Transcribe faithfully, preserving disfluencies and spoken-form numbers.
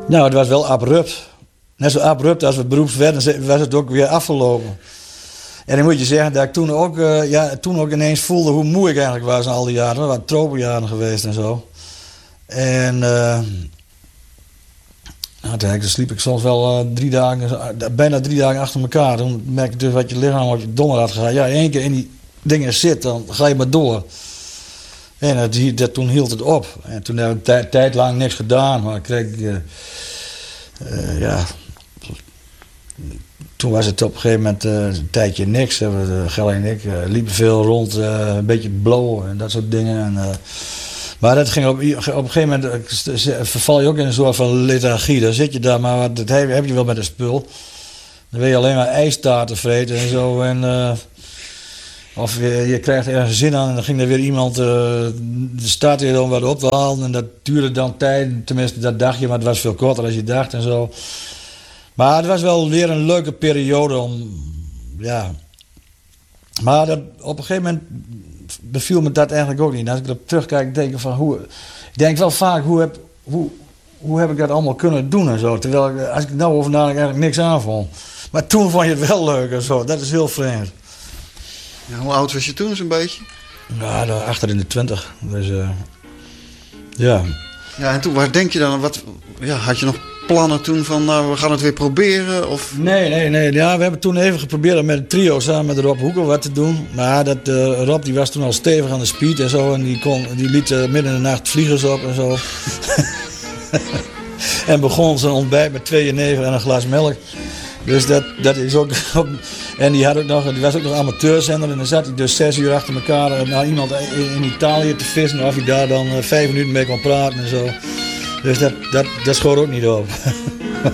Nou, het was wel abrupt. Net zo abrupt als we beroeps werden, was het ook weer afgelopen. En dan moet je zeggen dat ik toen ook, uh, ja, toen ook ineens voelde hoe moe ik eigenlijk was al die jaren. Het waren tropenjaren geweest en zo. En uh, nou, toen sliep ik soms wel uh, drie dagen, bijna drie dagen achter elkaar. Toen merk je dus wat je lichaam op je donder had gehad. Ja, één keer in die dingen zit, dan ga je maar door. En dat, dat, toen hield het op. En toen heb ik een tijd lang niks gedaan. Maar ik kreeg, uh, uh, ja... Toen was het op een gegeven moment uh, een tijdje niks. Uh, Gelle en ik uh, liepen veel rond, uh, een beetje blowen en dat soort dingen. En, uh, maar dat ging op, op een gegeven moment uh, verval je ook in een soort van lethargie. Dan zit je daar, maar dat heb, heb je wel met een spul. Dan wil je alleen maar ijstaarten vreten en zo. En, uh, of je, je krijgt ergens zin aan en dan ging er weer iemand uh, de start weer om wat op te halen. En dat duurde dan tijd, tenminste dat dacht je, maar het was veel korter dan je dacht en zo. Maar het was wel weer een leuke periode om, ja. Maar dat, op een gegeven moment beviel me dat eigenlijk ook niet. Als ik erop terugkijk, denk ik van hoe, ik denk wel vaak hoe heb, hoe, hoe heb ik dat allemaal kunnen doen en zo. Terwijl ik, als ik er nou over nadenk, eigenlijk niks aanvond. Maar toen vond je het wel leuk en zo. Dat is heel vreemd. Ja, hoe oud was je toen zo'n beetje? Ja, achter in de twintig. Dus uh, ja. Ja, en toen, waar denk je dan? Wat, ja, had je nog plannen toen van, nou, we gaan het weer proberen? Of? Nee, nee, nee. Ja, we hebben toen even geprobeerd om met een trio samen met Rob Hoekel wat te doen. Maar dat, uh, Rob die was toen al stevig aan de speed en zo. En die, kon, die liet uh, midden in de nacht vliegers op en zo. En begon zijn ontbijt met twee jenever en een glas melk. Dus dat, dat is ook... Op, en die, had ook nog, die was ook nog amateurzender. En dan zat hij dus zes uur achter elkaar naar iemand in, in Italië te vissen. Of hij daar dan uh, vijf minuten mee kon praten en zo. Dus dat, dat, dat schoot ook niet op.